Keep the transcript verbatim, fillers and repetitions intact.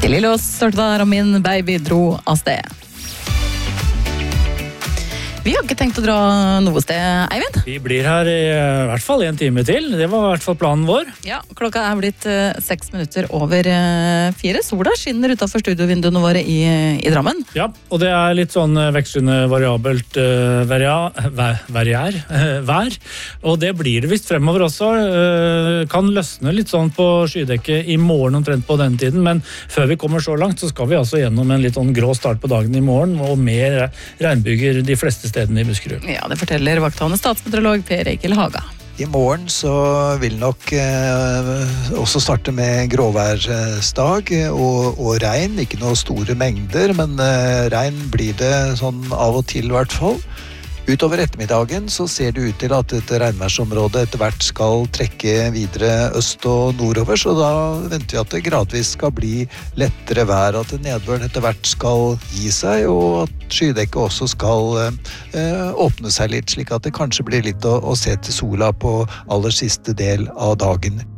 Til Lillos hørte der om min baby dro av sted. Vi har ikke tenkt å dra noe sted, Eivind. Vi blir her i, i hvert fall en time til. Det var i hvert fall planen vår. Ja, klokka er blitt uh, seks minutter over uh, fire. Sola skinner utenfor studiovinduene våre i, i Drammen. Ja, og det er litt sånn vekslende variabelt uh, varia, vær, variær, uh, vær. Og det blir det visst fremover også. Uh, kan løsne litt sånn på skydekket i morgen omtrent på den tiden, men før vi kommer så langt, så skal vi altså gjennom en litt sånn grå start på dagen i morgen, og mer regnbyger de fleste steder i Buskerud. Ja, det forteller vakthavende statsmeteorolog Per Egil Haga. I morgen så vil nok eh, også starte med gråværsdag og, og regn. Ikke noe store mengder, men eh, regn blir det sånn av og til i hvert fall. Utover ettermiddagen så ser det ut til at dette regnværsområdet etter hvert skal trekke videre øst og nordover, så da venter vi at det gradvis skal bli lettere vær, at nedbøren etter hvert skal gi seg, og at skydekket også skal eh, åpne seg litt, slik at det kanskje blir litt å, å se til sola på aller siste del av dagen.